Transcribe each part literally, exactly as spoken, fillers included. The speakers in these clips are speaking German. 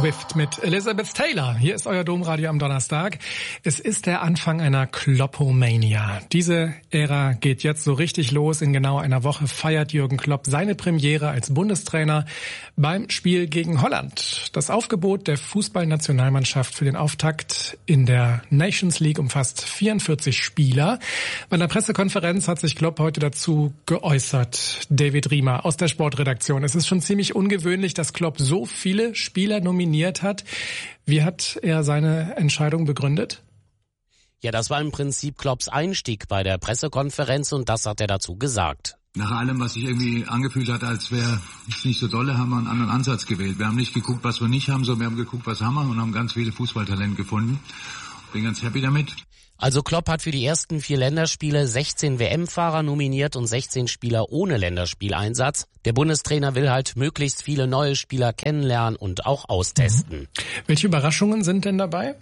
Swift mit Elizabeth Taylor. Hier ist euer Domradio am Donnerstag. Es ist der Anfang einer Kloppomania. Diese Ära geht jetzt so richtig los. In genau einer Woche feiert Jürgen Klopp seine Premiere als Bundestrainer beim Spiel gegen Holland. Das Aufgebot der Fußballnationalmannschaft für den Auftakt in der Nations League umfasst vierundvierzig Spieler. Bei einer Pressekonferenz hat sich Klopp heute dazu geäußert. David Riemer aus der Sportredaktion. Es ist schon ziemlich ungewöhnlich, dass Klopp so viele Spieler nominiert hat. Wie hat er seine Entscheidung begründet? Ja, das war im Prinzip Klopps Einstieg bei der Pressekonferenz und das hat er dazu gesagt. Nach allem, was sich irgendwie angefühlt hat, als wäre es nicht so dolle, haben wir einen anderen Ansatz gewählt. Wir haben nicht geguckt, was wir nicht haben, sondern wir haben geguckt, was haben wir und haben ganz viele Fußballtalente gefunden. Bin ganz happy damit. Also Klopp hat für die ersten vier Länderspiele sechzehn W M-Fahrer nominiert und sechzehn Spieler ohne Länderspieleinsatz. Der Bundestrainer will halt möglichst viele neue Spieler kennenlernen und auch austesten. Mhm. Welche Überraschungen sind denn dabei?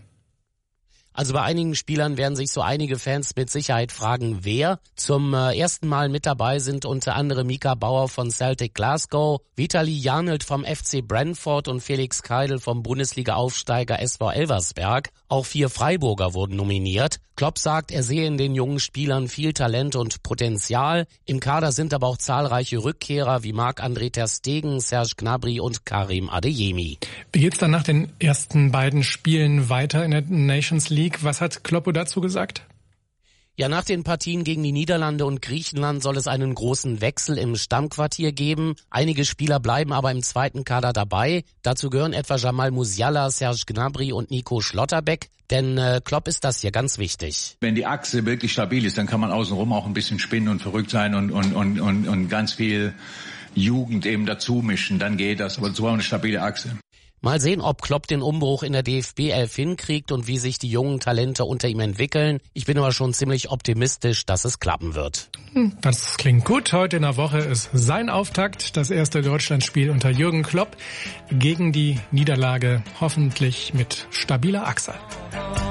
Also bei einigen Spielern werden sich so einige Fans mit Sicherheit fragen, wer. Zum äh, ersten Mal mit dabei sind unter anderem Mika Bauer von Celtic Glasgow, Vitali Janelt vom F C Brentford und Felix Keidel vom Bundesliga-Aufsteiger S V Elversberg. Auch vier Freiburger wurden nominiert. Klopp sagt, er sehe in den jungen Spielern viel Talent und Potenzial. Im Kader sind aber auch zahlreiche Rückkehrer wie Marc-André ter Stegen, Serge Gnabry und Karim Adeyemi. Wie geht's dann nach den ersten beiden Spielen weiter in der Nations League? Was hat Kloppo dazu gesagt? Ja, nach den Partien gegen die Niederlande und Griechenland soll es einen großen Wechsel im Stammquartier geben. Einige Spieler bleiben aber im zweiten Kader dabei. Dazu gehören etwa Jamal Musiala, Serge Gnabry und Nico Schlotterbeck. Denn äh, Klopp ist das hier ganz wichtig. Wenn die Achse wirklich stabil ist, dann kann man außenrum auch ein bisschen spinnen und verrückt sein und, und, und, und, und ganz viel Jugend eben dazu mischen. Dann geht das. Aber so eine stabile Achse. Mal sehen, ob Klopp den Umbruch in der D F B elf hinkriegt und wie sich die jungen Talente unter ihm entwickeln. Ich bin aber schon ziemlich optimistisch, dass es klappen wird. Das klingt gut. Heute in der Woche ist sein Auftakt. Das erste Deutschlandspiel unter Jürgen Klopp gegen die Niederlage hoffentlich mit stabiler Achse.